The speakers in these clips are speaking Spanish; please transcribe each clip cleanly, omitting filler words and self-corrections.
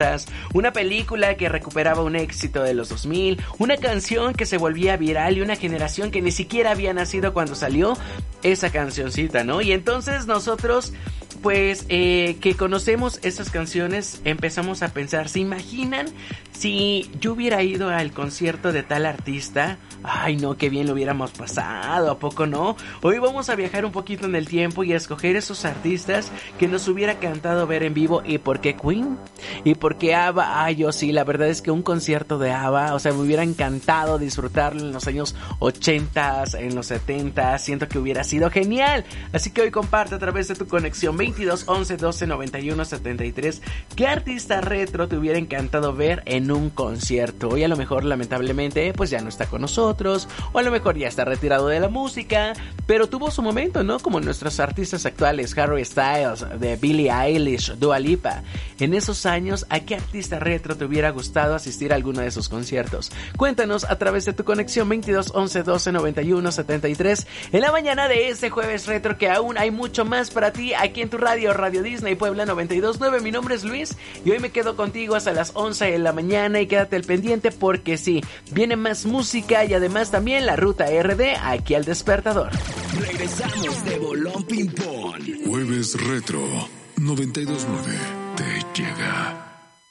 90s, una película que recuperaba un éxito de los 2000, una canción que se volvía viral y una generación que ni siquiera había nacido cuando salió esa cancioncita, ¿no? Y entonces nosotros, pues, que conocemos esas canciones, empezamos a pensar, ¿se imaginan si yo hubiera ido al concierto de tal artista? Ay, no, qué bien lo hubiéramos pasado, ¿a poco no? Hoy vamos a viajar un poquito en el tiempo y a escoger esos artistas que nos hubiera cantado ver en vivo. ¿Y por qué Queen? ¿Y por qué ABBA? Ay, yo sí, la verdad es que un concierto de ABBA, o sea, me hubiera encantado disfrutarlo en los años 80, en los 70, siento que hubiera sido genial. Así que hoy comparte a través de tu conexión 22 11 12 91 73 qué artista retro te hubiera encantado ver en un concierto. Hoy a lo mejor lamentablemente pues ya no está con nosotros, o a lo mejor ya está retirado de la música, pero tuvo su momento, ¿no? Como nuestros artistas actuales, Harry Styles, de Billie Eilish, Dua Lipa. En esos años, ¿a qué artista retro te hubiera gustado asistir a alguno de esos conciertos? Cuéntanos a través de tu conexión 22 11 12 91 73 en la mañana de este jueves retro, que aún hay mucho más para ti aquí en tu radio, Radio Disney Puebla 92.9. Mi nombre es Luis y hoy me quedo contigo hasta las 11 de la mañana y quédate al pendiente porque sí, viene más música y además también la ruta RD aquí al despertador. Regresamos de Bolón Ping Pong. Jueves retro 92.9 te llega.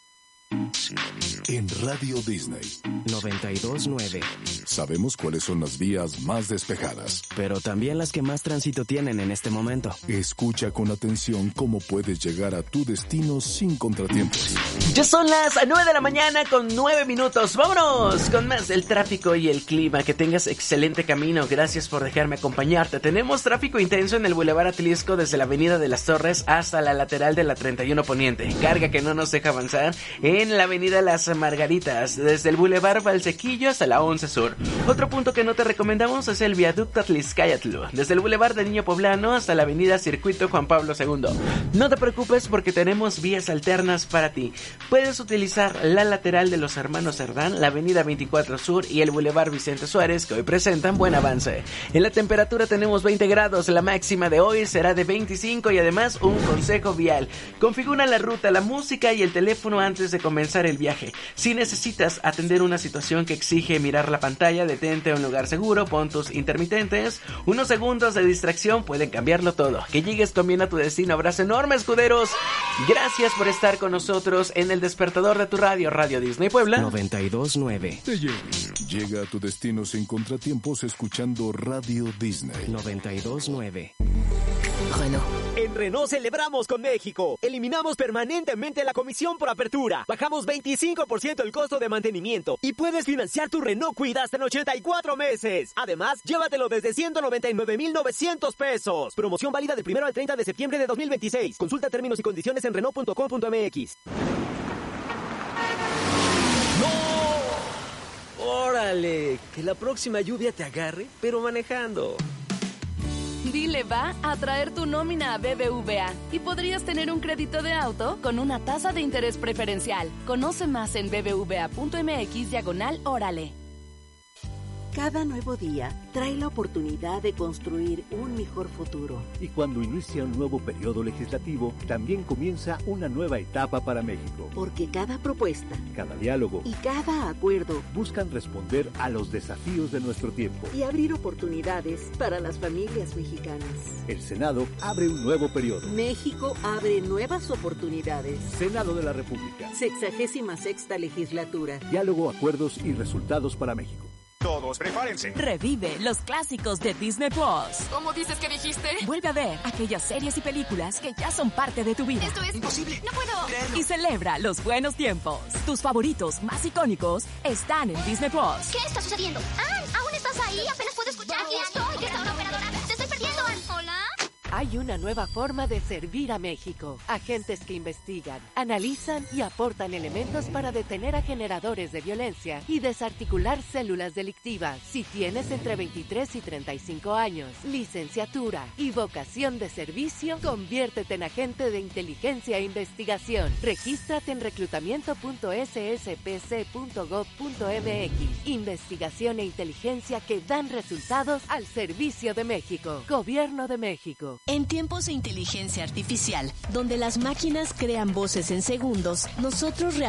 En Radio Disney 92.9. Sabemos cuáles son las vías más despejadas, pero también las que más tránsito tienen en este momento. Escucha con atención cómo puedes llegar a tu destino sin contratiempos. Ya son las 9 de la mañana con 9 minutos. Vámonos con más del tráfico y el clima. Que tengas excelente camino. Gracias por dejarme acompañarte. Tenemos tráfico intenso en el Boulevard Atlisco desde la Avenida de las Torres hasta la lateral de la 31 Poniente. Carga que no nos deja avanzar en la Avenida Las Margaritas, desde el Boulevard Valsequillo hasta la 11 Sur. Otro punto que no te recomendamos es el viaducto Atlixcayatl, desde el Boulevard de Niño Poblano hasta la Avenida Circuito Juan Pablo II. No te preocupes porque tenemos vías alternas para ti. Puedes utilizar la lateral de los Hermanos Cerdán, la Avenida 24 Sur y el Boulevard Vicente Suárez, que hoy presentan buen avance. En la temperatura tenemos 20 grados, la máxima de hoy será de 25 y además un consejo vial. Configura la ruta, la música y el teléfono antes de comenzar el viaje. Si necesitas atender una situación que exige mirar la pantalla, detente a un lugar seguro, pon tus intermitentes. Unos segundos de distracción pueden cambiarlo todo. Que llegues con bien a tu destino. Abrazo enorme, escuderos. Gracias por estar con nosotros en el despertador de tu radio, Radio Disney Puebla 92.9. Te llega a tu destino sin contratiempos escuchando Radio Disney 92.9. Renault. En Renault celebramos con México. Eliminamos permanentemente la comisión por apertura. Bajamos 25% el costo de mantenimiento. Y puedes financiar tu Renault Kwid hasta en 84 meses. Además, llévatelo desde 199,900 pesos. Promoción válida del 1 al 30 de septiembre de 2026. Consulta términos y condiciones en Renault.com.mx. ¡No! ¡Órale! Que la próxima lluvia te agarre, pero manejando. Dile va a traer tu nómina a BBVA y podrías tener un crédito de auto con una tasa de interés preferencial. Conoce más en bbva.mx/órale. Cada nuevo día trae la oportunidad de construir un mejor futuro. Y cuando inicia un nuevo periodo legislativo, también comienza una nueva etapa para México. Porque cada propuesta, cada diálogo y cada acuerdo buscan responder a los desafíos de nuestro tiempo y abrir oportunidades para las familias mexicanas. El Senado abre un nuevo periodo. México abre nuevas oportunidades. Senado de la República. 66ª legislatura. Diálogo, acuerdos y resultados para México. Todos prepárense. Revive los clásicos de Disney Plus. ¿Cómo dices que dijiste? Vuelve a ver aquellas series y películas que ya son parte de tu vida. Esto es imposible. No puedo creerlo. Y celebra los buenos tiempos. Tus favoritos más icónicos están en Disney Plus. ¿Qué está sucediendo? ¡Ann! ¿Aún estás ahí? Apenas puedo escuchar. Aquí estoy. ¿Está una operadora? ¡Te estoy perdiendo, Ann! ¿Hola? Hay una nueva forma de servir a México. Agentes que investigan, analizan y aportan elementos para detener a generadores de violencia y desarticular células delictivas. Si tienes entre 23 y 35 años, licenciatura y vocación de servicio, conviértete en agente de inteligencia e investigación. Regístrate en reclutamiento.sspc.gov.mx. Investigación e inteligencia que dan resultados al servicio de México. Gobierno de México. En tiempos de inteligencia artificial, donde las máquinas crean voces en segundos, nosotros